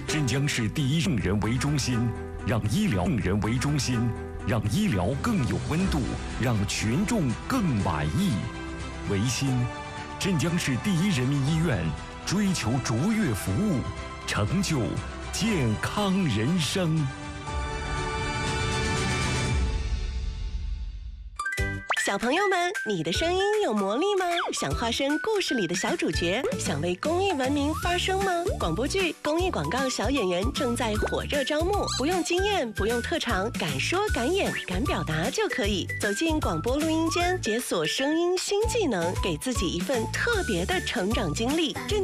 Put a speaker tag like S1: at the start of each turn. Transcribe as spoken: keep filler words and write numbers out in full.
S1: 镇江市第一，以人为中心，让医疗以人为中心，让医疗更有温度，让群众更满意。维新，镇江市第一人民医院，追求卓越服务，成就健康人生。
S2: 小朋友们，你的声音有魔力吗？想化身故事里的小主角，想为公益文明发声吗？广播剧、公益广告小演员正在火热招募，不用经验，不用特长，敢说敢演敢表达就可以。走进广播录音间，解锁声音新技能，给自己一份特别的成长经历。